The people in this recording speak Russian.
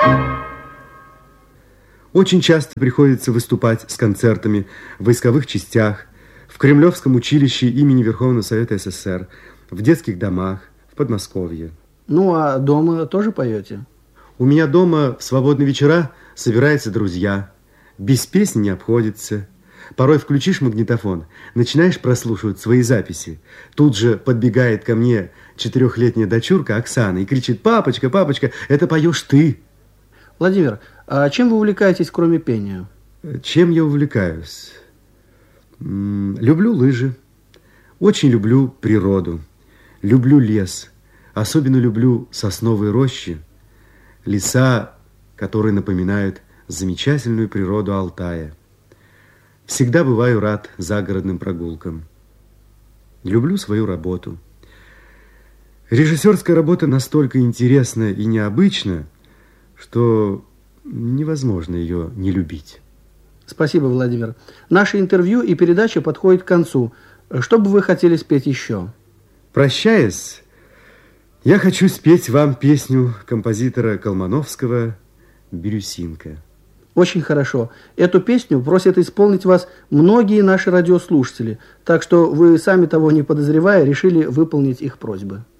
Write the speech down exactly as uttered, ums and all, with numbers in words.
Очень часто приходится выступать с концертами в войсковых частях, в Кремлевском училище имени Верховного Совета СССР, в детских домах, в Подмосковье. Ну, а дома тоже поете? У меня дома в свободные вечера собираются друзья. Без песни не обходится. Порой включишь магнитофон, начинаешь прослушивать свои записи. Тут же подбегает ко мне четырехлетняя дочурка Оксана и кричит: «Папочка, папочка, это поешь ты!» Владимир, а чем вы увлекаетесь, кроме пения? Чем я увлекаюсь? Люблю лыжи. Очень люблю природу. Люблю лес. Особенно люблю сосновые рощи. Леса, которые напоминают замечательную природу Алтая. Всегда бываю рад загородным прогулкам. Люблю свою работу. Режиссерская работа настолько интересна и необычна, что невозможно ее не любить. Спасибо, Владимир. Наше интервью и передача подходит к концу. Что бы вы хотели спеть еще? Прощаясь, я хочу спеть вам песню композитора Колмановского «Бирюсинка». Очень хорошо. Эту песню просят исполнить вас многие наши радиослушатели, так что вы, сами того не подозревая, решили выполнить их просьбы.